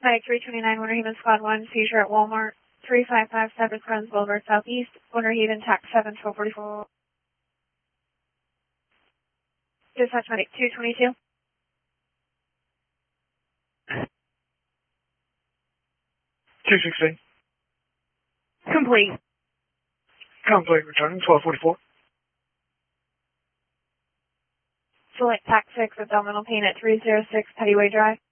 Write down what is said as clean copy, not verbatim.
Medic 329, Winter Haven Squad 1, seizure at Walmart, 3557 Friends Boulevard Southeast, Winter Haven, TAC 7, 1244. Dispatch Medic 222. 216. Complete. Complete, returning 1244. Select TAC 6, abdominal pain at 306 Pettyway Drive.